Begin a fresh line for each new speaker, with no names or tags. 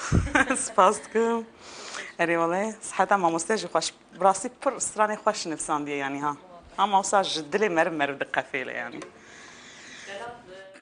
سپاس دکم. اری والله صحتا ما مستجی خوش براسی پر استرانی خوش نفسان دی یعنی ها. هم اوسا جدلی مر دقفیله یعنی.